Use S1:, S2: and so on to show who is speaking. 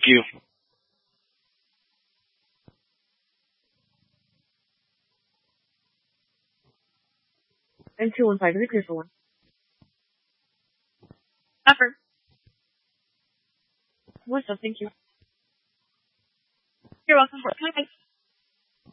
S1: you.
S2: And 215 is a clear for one.
S3: Affirm.
S2: What's up? Thank you.
S3: You're welcome. Bye.